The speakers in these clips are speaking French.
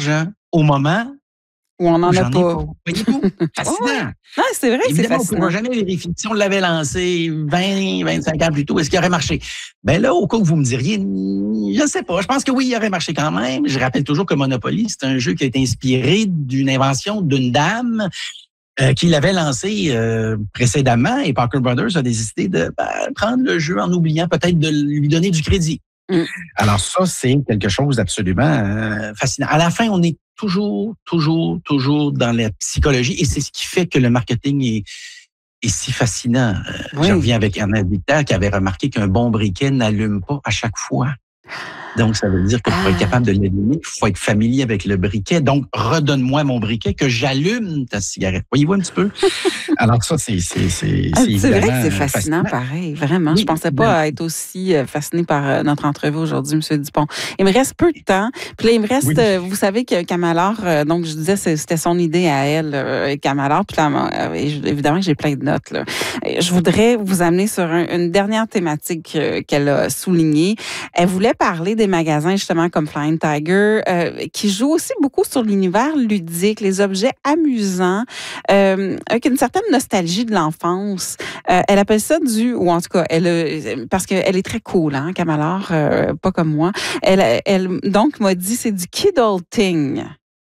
d'argent au moment où on n'en a pas. Voyez-vous? Fascinant. Non, c'est vrai, évidemment, c'est fascinant. On ne pourra jamais vérifier. Si on l'avait lancé 20, 25 ans plus tôt, est-ce qu'il aurait marché? Ben là, au cas où vous me diriez, je ne sais pas. Je pense que oui, il aurait marché quand même. Je rappelle toujours que Monopoly, c'est un jeu qui a été inspiré d'une invention d'une dame qui l'avait lancé précédemment, et Parker Brothers a décidé de prendre le jeu en oubliant peut-être de lui donner du crédit. Alors ça, c'est quelque chose d'absolument fascinant. À la fin, on est toujours dans la psychologie, et c'est ce qui fait que le marketing est si fascinant. Je reviens avec Ernest Victor qui avait remarqué qu'un bon briquet n'allume pas à chaque fois. Donc, ça veut dire que pour être capable de l'allumer, il faut être familier avec le briquet. Donc, redonne-moi mon briquet que j'allume ta cigarette. Voyez-vous un petit peu? Alors ça, c'est vrai que c'est fascinant, pareil. Vraiment. Oui, je pensais pas être aussi fasciné par notre entrevue aujourd'hui, M. Dupont. Il me reste peu de temps. Puis là, il me reste, vous savez que Kamalar, donc je disais, c'était son idée à elle, Kamalar. Puis là, évidemment que j'ai plein de notes, là. Je voudrais vous amener sur une dernière thématique qu'elle a soulignée. Elle voulait parler des magasins, justement, comme Flying Tiger, qui jouent aussi beaucoup sur l'univers ludique, les objets amusants, avec une certaine nostalgie de l'enfance. Elle appelle ça ou en tout cas, parce qu'elle est très cool, hein, Kamalar, pas comme moi. Elle donc m'a dit, c'est du kidulting.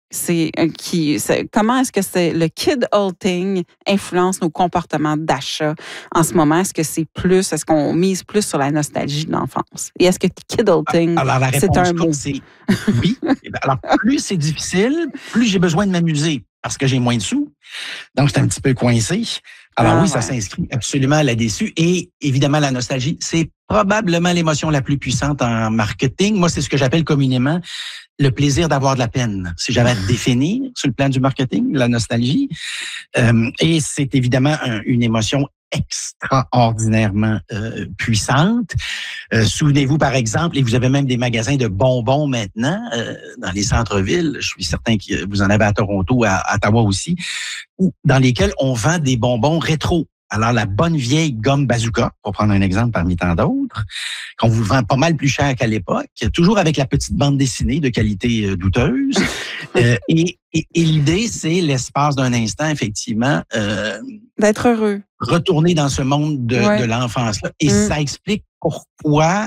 Comment est-ce que le kidulting influence nos comportements d'achat en ce moment? Est-ce qu'on mise plus sur la nostalgie de l'enfance? Et est-ce que kidulting, c'est un mot? Oui. Alors, plus c'est difficile, plus j'ai besoin de m'amuser parce que j'ai moins de sous. Donc, c'est un petit peu coincé. Alors ça s'inscrit absolument là-dessus. Et évidemment, la nostalgie, c'est probablement l'émotion la plus puissante en marketing. Moi, c'est ce que j'appelle communément le plaisir d'avoir de la peine. Si j'avais à définir sur le plan du marketing, la nostalgie. Et c'est évidemment une émotion extraordinairement puissante. Souvenez-vous, par exemple, et vous avez même des magasins de bonbons maintenant dans les centres-villes, je suis certain que vous en avez à Toronto, à Ottawa aussi, dans lesquels on vend des bonbons rétro. Alors, la bonne vieille gomme bazooka, pour prendre un exemple parmi tant d'autres, qu'on vous vend pas mal plus cher qu'à l'époque, toujours avec la petite bande dessinée de qualité douteuse. Et l'idée, c'est l'espace d'un instant, effectivement, d'être heureux. Retourner dans ce monde de l'enfance-là. Et ça explique pourquoi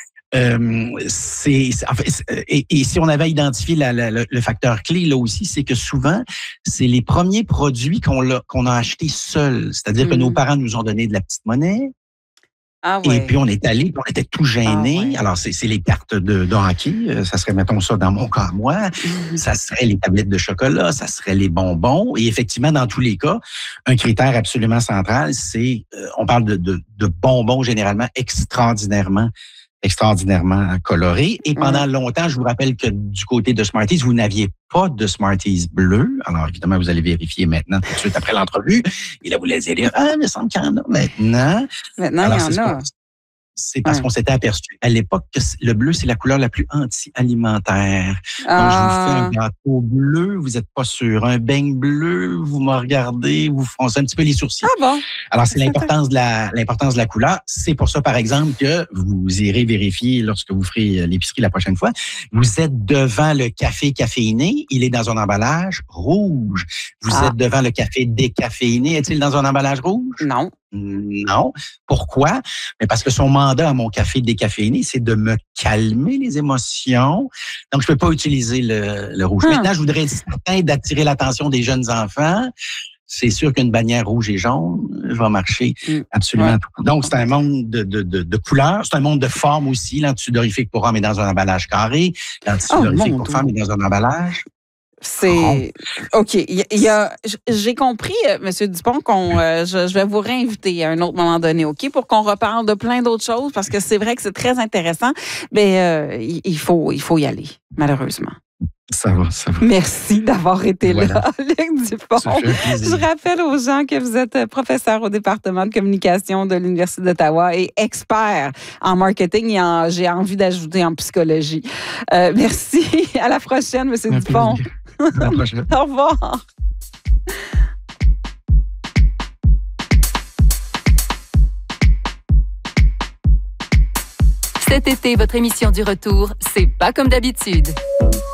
et si on avait identifié le facteur clé là aussi, c'est que souvent, c'est les premiers produits qu'on a achetés seuls. C'est-à-dire que nos parents nous ont donné de la petite monnaie. Et puis, on est allé, on était tout gênés. Alors, c'est les cartes de hockey. Ça serait, mettons ça, dans mon cas, moi. Ça serait les tablettes de chocolat. Ça serait les bonbons. Et effectivement, dans tous les cas, un critère absolument central, c'est, on parle de bonbons généralement extraordinairement colorés. Et pendant longtemps, je vous rappelle que du côté de Smarties, vous n'aviez pas de Smarties bleus. Alors, évidemment, vous allez vérifier maintenant, tout de suite après l'entrevue. Et là, vous allez dire, il me semble qu'il y en a maintenant. Maintenant, il y en a. C'est parce qu'on s'était aperçu à l'époque que le bleu, c'est la couleur la plus anti-alimentaire. Donc, je vous fais un gâteau bleu, vous n'êtes pas sûr. Un beigne bleu, vous me regardez, vous froncez un petit peu les sourcils. Bon? Alors, c'est l'importance de la couleur. C'est pour ça, par exemple, que vous irez vérifier lorsque vous ferez l'épicerie la prochaine fois. Vous êtes devant le café caféiné, il est dans un emballage rouge. Vous êtes devant le café décaféiné, est-il dans un emballage rouge? Non. Non. Pourquoi? Mais parce que son mandat à mon café décaféiné, c'est de me calmer les émotions. Donc, je peux pas utiliser le rouge. Maintenant, je voudrais être certain d'attirer l'attention des jeunes enfants. C'est sûr qu'une bannière rouge et jaune va marcher absolument tout. Donc, c'est un monde de couleurs. C'est un monde de forme aussi. L'antidorifique pour hommes est dans un emballage carré. L'antidorifique pour femmes est dans un emballage. C'est OK. J'ai compris, M. Dupont, je vais vous réinviter à un autre moment donné, OK, pour qu'on reparle de plein d'autres choses, parce que c'est vrai que c'est très intéressant. Mais il faut y aller, malheureusement. Ça va. Merci d'avoir été là, Luc Dupont. Je rappelle aux gens que vous êtes professeur au département de communication de l'Université d'Ottawa et expert en marketing et j'ai envie d'ajouter en psychologie. Merci. À la prochaine, M. Dupont. À la prochaine. Au revoir. Cet été, votre émission du retour, c'est pas comme d'habitude.